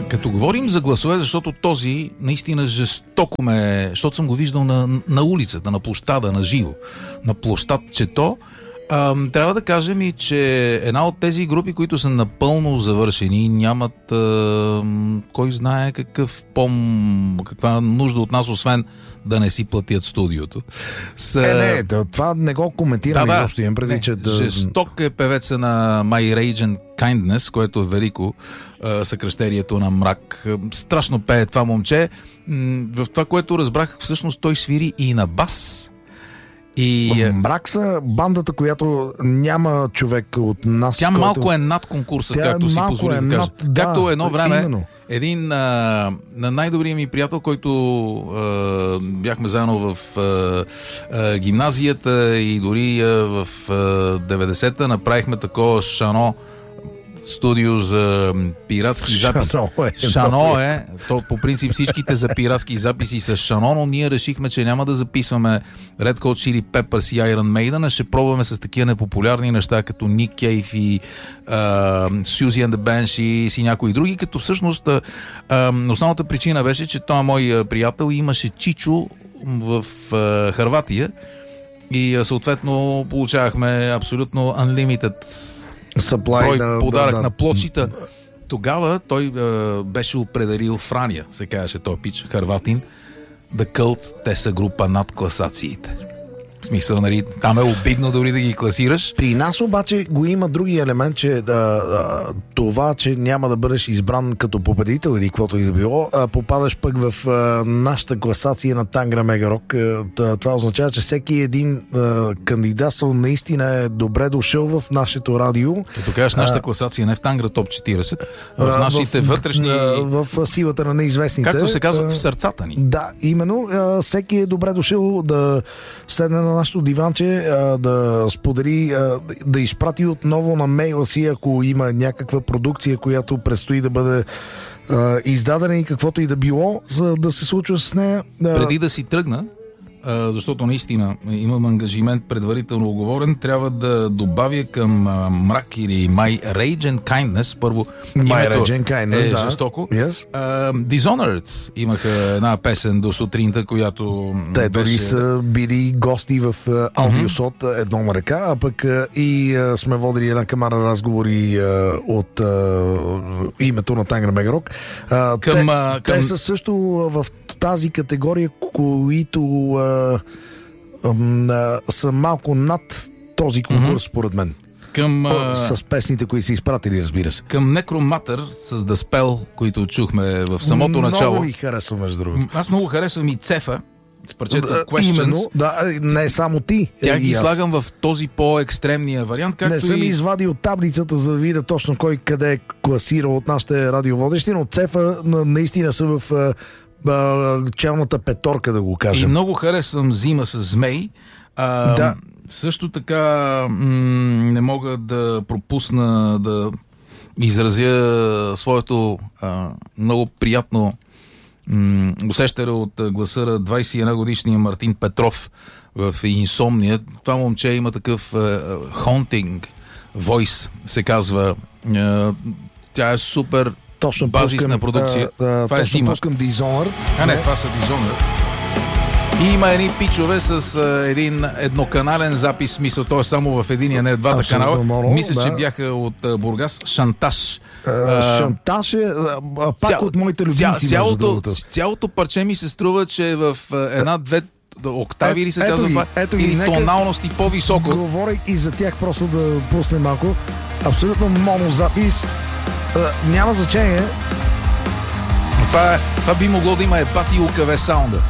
Като говорим за гласове, защото този наистина жестоко защото съм го виждал на улицата, на площада, на живо, на площад Чето. Трябва да кажем и, че една от тези групи, които са напълно завършени, нямат кой знае каква нужда от нас, освен да не си платят студиото. Това не го коментирам изобщо. Имам преди, че жесток е певеца на My Rage and Kindness, което е велико съкръщението на мрак. Страшно пее това момче. В това, което разбрах, всъщност той свири и на бас. Мрак са бандата, която няма човек от нас. Тя малко е над конкурса, както си позволих да кажа. Както едно време, именно. Един на най-добрият ми приятел, който бяхме заедно в гимназията и дори в 90-та направихме такова Шано студио за пиратски записи. Шано е. То по принцип всичките за пиратски записи с Шано, но ние решихме, че няма да записваме Red Hot Chili Peppers и Iron Maiden, а ще пробваме с такива непопулярни неща, като Nick Cave и Susie and the Banshees и някои други, като всъщност основната причина беше, че той мой приятел имаше чичо в Хърватия и съответно получавахме абсолютно unlimited брой подарък на плочите. Тогава той беше определил Франия, се казваше той пич, хърватин, The Cult, те са група над класациите. В смисъл, нали, там е обидно дори да ги класираш. При нас обаче го има други елемент, че това, че няма да бъдеш избран като победител или каквото и да било, попадаш пък в нашата класация на Тангра Мегарок. Това означава, че всеки един кандидатствал наистина е добре дошъл в нашето радио. Като кажеш, нашата класация не в Тангра топ 40, в нашите вътрешни... В силата на неизвестните. Както се казва, в сърцата ни. Да, именно. Всеки е добре дошъл да седне на нашото диванче, да сподели, да изпрати отново на мейла си, ако има някаква продукция, която предстои да бъде издадена и каквото и да било, за да се случва с нея. Преди да си тръгна, защото наистина имам ангажимент предварително оговорен, трябва да добавя към мрак или My Rage and Kindness. Първо, името е жестоко. Yes. Dishonored имаха една песен до сутринта, която те дори са били гости в Аудиосот едно на ръка, а пък и сме водили една камара разговори от името на Тангра Мегарок. Те са също в тази категория, които са малко над този конкурс, според мен. С песните, които са изпратили, разбира се. Към Necromatter с The Spell, които чухме в самото начало. Много ви харесвам, между другото. Аз много харесвам и Цефа, с парчето Questions. Именно, не само ти. Тя ги слагам в този по-екстремния вариант. Както не съм извадил таблицата, за да видя точно кой къде е класирал от нашите радиоводещи, но Цефа наистина са в челната петорка, да го кажем. И много харесвам Зима с Змей. Да. Също така не мога да пропусна да изразя своето много приятно усещане от гласа на 21 годишния Мартин Петров в Инсомния. Това момче има такъв haunting voice, се казва. Тя е супер точно базисна продукция. Това е Зима. Пускам Dishonored. Това са Dishonored. И има едни пичове с един едноканален запис, смисъл, т.е. само в единия, не в двата канала. Мисля, че бяха от Бургас. Шантаж. Шантаж е пак от моите любимци. Цялото парче ми се струва, че в една-две октави или се казва това, или тоналности по-високо. Говорейки за тях, просто да пуснем малко. Абсолютно монозапис. Няма значение. Това би могло да има епат и УКВ саунда.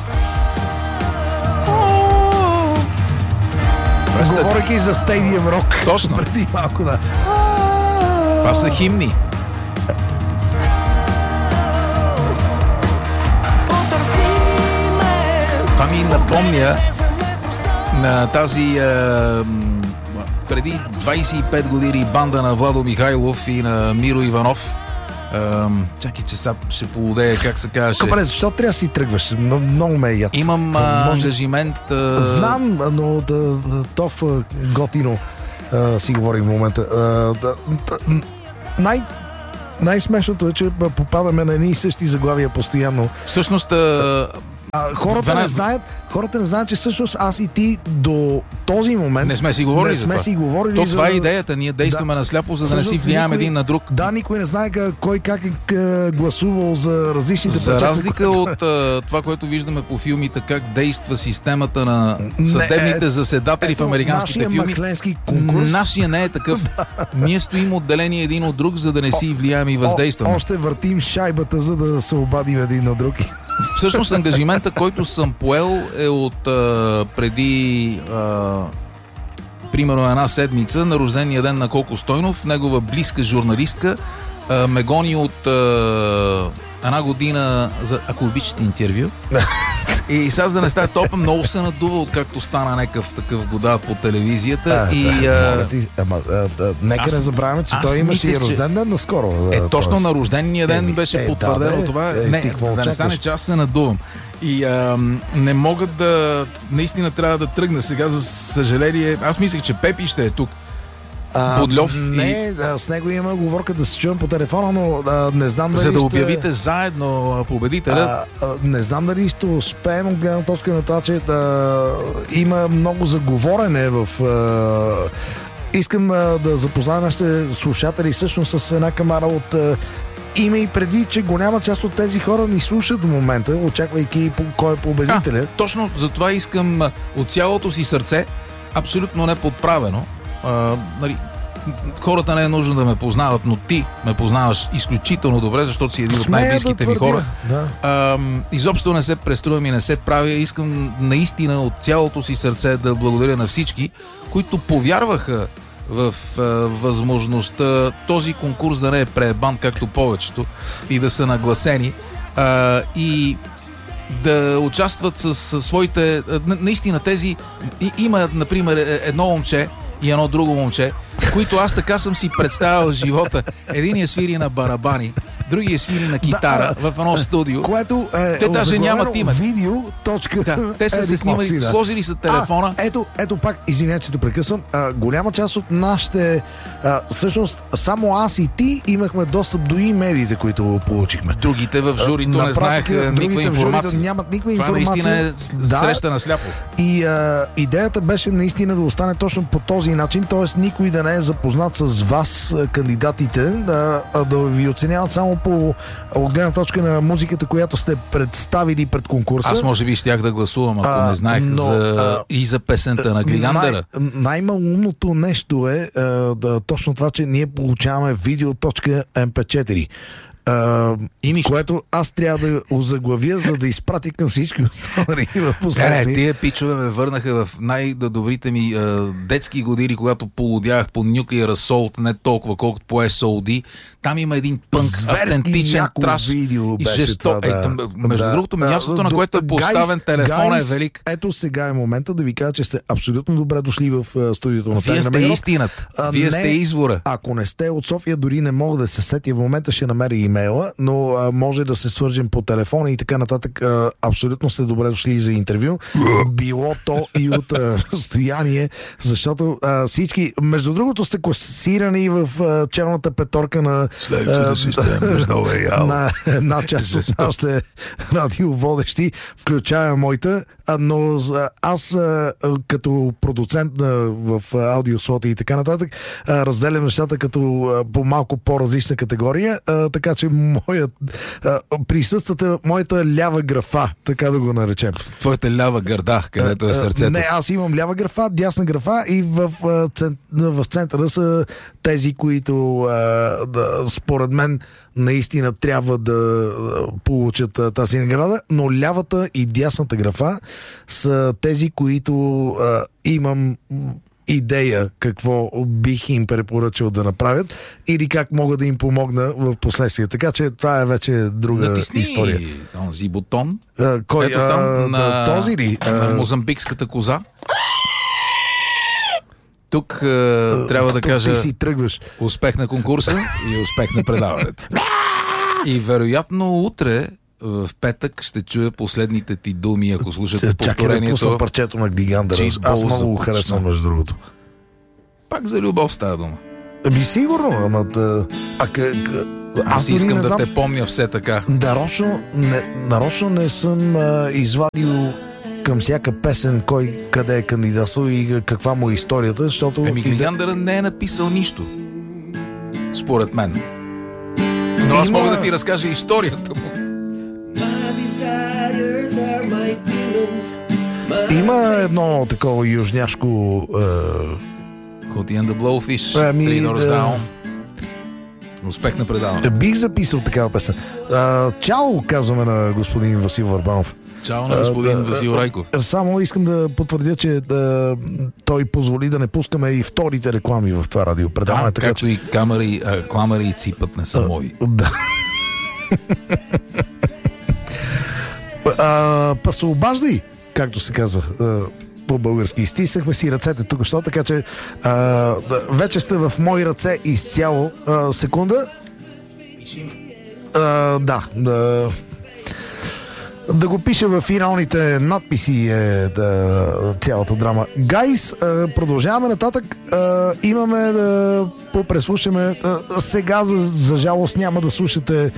Говорейки за Stadium Rock. Точно. Преди малко, да. Това са химни. Това ми напомня на тази преди 25 години банда на Владо Михайлов и на Миро Иванов. Чакай, че сега ще поводея, как се казваше. Добре, защо трябва да си тръгваш? Много ме яд. Имам ангажимент. Знам, но толкова готино си говорим в момента. Най-смешното е, че попадаме на едни и същи заглавия постоянно. Всъщност... Хората не знаят, че всъщност аз и ти до този момент не сме си говорили за това. Това е идеята. Ние действаме насляпо, за да не си влияем един на друг. Да, никой не знае кой как е гласувал за различните За разлика от това, което виждаме по филмите, как действа системата на съдебните заседатели в американските филми. Нашия не е такъв. Ние стоим отделени един от друг, за да не си влияем и въздействаме. Още въртим шайбата, за да се обадим един на друг. Всъщност ангажимента, който съм поел, е от преди примерно една седмица на рождения ден на Колко Стойнов. Негова близка журналистка ме гони от една година за, ако обичате, интервю. И сега, за да не става топа, много се надува, откакто стана някакъв такъв вода по телевизията. Нека не забравяме, че той имаше и рожден ден наскоро. Точно на рождения ден беше потвърдено това. Да не стане, че аз се надувам. И не могат да... Наистина трябва да тръгна сега, за съжаление. Аз мислех, че Пепи ще е тук. Бодльов с него има оговорка да се чуем по телефона, но не знам дали за да обявите заедно победителя. Не знам дали ще успеем от гледна точка на това, че има много заговорене в... Искам да запозная нашите слушатели всъщност с една камара от... Има и предвид, че голяма част от тези хора ни слушат в момента, очаквайки кой е победителя. Точно за това искам от цялото си сърце, абсолютно неподправено. Нали, хората не е нужно да ме познават, но ти ме познаваш изключително добре, защото си един от най-близките ми хора. Да. Изобщо не се преструвам и не се правя. Искам наистина от цялото си сърце да благодаря на всички, които повярваха в възможността този конкурс да не е преебан, както повечето, и да са нагласени и да участват с своите... Наистина тези... Има, например, едно момче и едно друго момче, които аз така съм си представил живота. Единият свири на барабани, другия свири на китара в едно студио. Което те даже нямат име. Те са се снимали, сложили са телефона. Ето пак, извинявай, че те прекъсвам. Голяма част от нашите... всъщност, само аз и ти имахме достъп до медиите, които получихме. Другите в журито не знаеха никаква информация. Нямат никаква информация. Това наистина е среща на сляпо. И идеята беше наистина да остане точно по този начин, т.е. никой да не е запознат с вас, кандидатите, да ви оценяват само от гледна точка на музиката, която сте представили пред конкурса. Аз може би щях да гласувам, ако не знаех и за песента на Гигандера. Най-малумното нещо е точно това, че ние получаваме видео.mp4. Което аз трябва да озаглавя, за да изпратя към всички останали в последствие. Тия пичове ме върнаха в най-добрите ми детски години, когато полудях по Nuclear Assault, не толкова колкото по SOD. Там има един пънк, автентичен траш и жесток. Между другото, мястото, на което е поставен телефон е велик. Ето сега е момента да ви кажа, че сте абсолютно добре дошли в студиото на Тайна Мегерок. Вие сте истината. Вие сте извора. Ако не сте от София, дори не мога да се сетя в момента, ще намеря имейла, но може да се свържем по телефона и така нататък. Абсолютно сте добре дошли за интервю. Било то и от разстояние, защото всички, между другото, сте класирани в челната петорка на на една част от нашите радиоводещи, включая моята, но аз като продуцент в аудиослота и така нататък разделям нещата като по малко по-различна категория, така че присъствате моята лява графа, така да го наречем. Твоята лява гърда, където е сърцето. Не, аз имам лява графа, дясна графа и в центъра са тези, които според мен наистина трябва да получат тази награда, но лявата и дясната графа са тези, които имам идея какво бих им препоръчал да направят или как мога да им помогна в последствие. Така че това е вече друга история. Натисни този бутон. Кой? Ето там, този ли? На мозамбикската коза. Тук трябва да кажа успех на конкурса и успех на предаването. И вероятно утре в петък ще чуя последните ти думи, ако слушате повторението. Чакай да парчето на Гигандера. Аз много го харесвам, между другото. Пак за любов става дума. Сигурно, ама... Аз искам да те помня все така. Нарочно не съм извадил към всяка песен кой къде е кандидатствал и каква му е историята, защото... Глиндър не е написал нищо. Според мен. Но аз мога да ти разкажа историята му. Има едно такова южняшко... Hootie and the Blowfish, Three Doors Down. Успех на предаване. Бих записал такава песен. Чао, казваме на господин Васил Върбанов. Чао на господин Васил Райков. Само искам да потвърдя, че той позволи да не пускаме и вторите реклами в това радиопредаване. Така, както и кламари и ципът не са мои. Да. Па се обаждай, както се казва по-български. Стиснахме си ръцете тук, що, така че вече сте в мои ръце изцяло. Секунда. Да го пише в финалните надписи цялата драма. Гайс, продължаваме нататък. Имаме да попреслушаме. Сега, за жалост, няма да слушате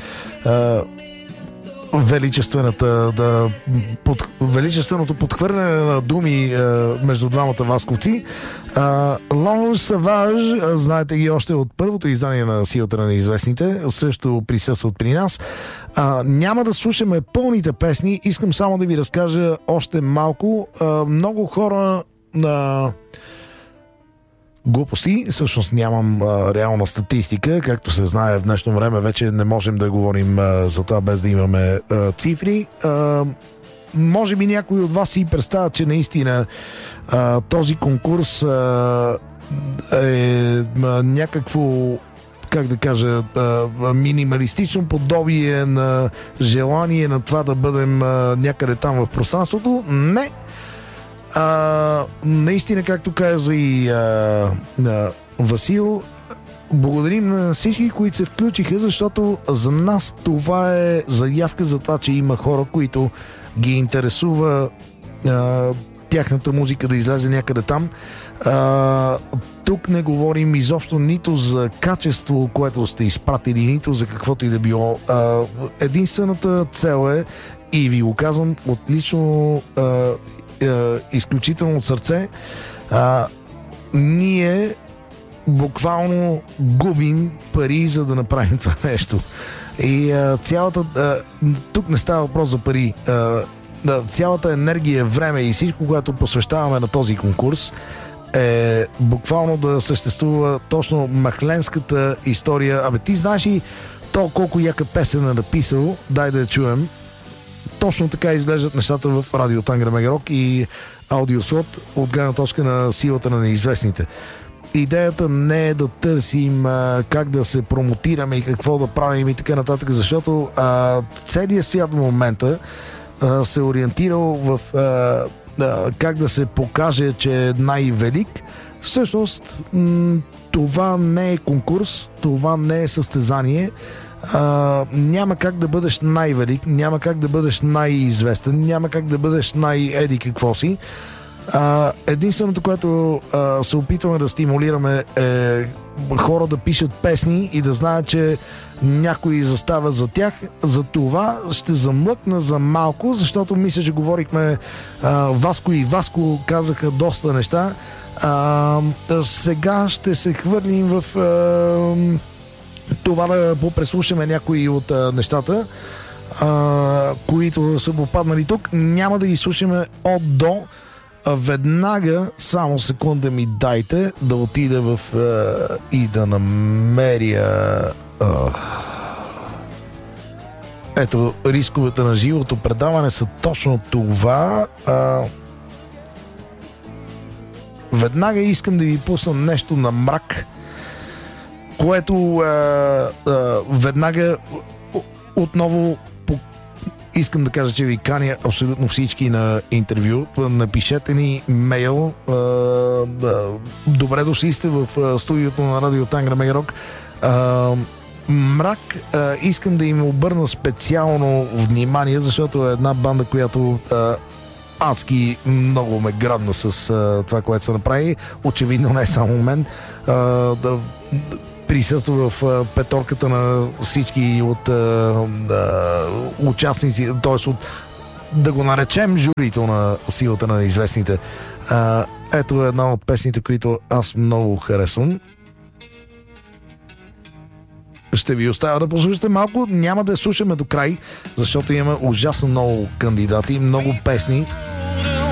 величественото подхвърляне на думи между двамата васковци. Лон Саваж, знаете ги още от първото издание на Силата на неизвестните, също присъстват при нас. Няма да слушаме пълните песни, искам само да ви разкажа още малко. Много хора глупости, всъщност нямам реална статистика, както се знае в днешно време вече не можем да говорим за това без да имаме цифри. Може би някои от вас си представят, че наистина този конкурс е някакво, как да кажа, минималистично подобие на желание на това да бъдем някъде там в пространството. Не! Наистина, както каза и Васил, благодарим на всички, които се включиха, защото за нас това е заявка за това, че има хора, които ги интересува тяхната музика да излезе някъде там. Тук не говорим изобщо нито за качество, което сте изпратили, нито за каквото и да било. Единствената цел е, и ви го казвам отлично, изключително от сърце, ние буквално губим пари, за да направим това нещо. И тук не става въпрос за пари. Цялата енергия, време и всичко, което посвещаваме на този конкурс, е буквално да съществува точно махленската история. Ти знаеш и то колко яка песен е написал, дай да я чуем. Точно така изглеждат нещата в радио Тангра Мегарок и аудиослот от гледна точка на Силата на неизвестните. Идеята не е да търсим как да се промотираме и какво да правим и така нататък, защото целият свят в момента се ориентирал в как да се покаже, че е най-велик. Всъщност това не е конкурс, това не е състезание. Няма как да бъдеш най-велик, няма как да бъдеш най-известен, няма как да бъдеш най-еди какво си. Единственото, което се опитваме да стимулираме, е хора да пишат песни и да знаят, че някой застава за тях. За това ще замлъкна за малко, защото мисля, че говорихме, Васко и Васко казаха доста неща. Сега ще се хвърлим в това да попреслушаме някои от нещата, които са попаднали тук. Няма да ги слушаме от до. Веднага, само секунда ми дайте да отида и да намеря ето, рисковете на живото предаване са точно това. Веднага искам да ви пусна нещо на мрак, което веднага отново искам да кажа, че ви каня абсолютно всички на интервю. Напишете ни мейл. Добре дошли сте в студиото на радио Тангра Мегарок. Мрак, искам да им обърна специално внимание, защото е една банда, която адски много ме грабна с това, което са направи. Очевидно не само мен. присъства в петорката на всички от участници, т.е. от, да го наречем, журито на силата на известните. Ето една от песните, които аз много харесвам. Ще ви оставя да послушате малко. Няма да я слушаме до край, защото имаме ужасно много кандидати, много песни.